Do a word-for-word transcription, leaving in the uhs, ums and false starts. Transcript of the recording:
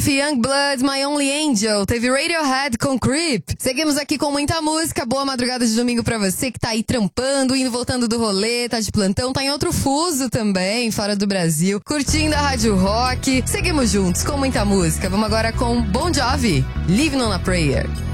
Youngblood, My Only Angel. Teve Radiohead com Creep. Seguimos aqui com muita música. Boa madrugada de domingo pra você que tá aí trampando, indo, voltando do rolê, tá de plantão, tá em outro fuso também, fora do Brasil, curtindo a Rádio Rock. Seguimos juntos com muita música. Vamos agora com Bon Jovi, Living on a Prayer.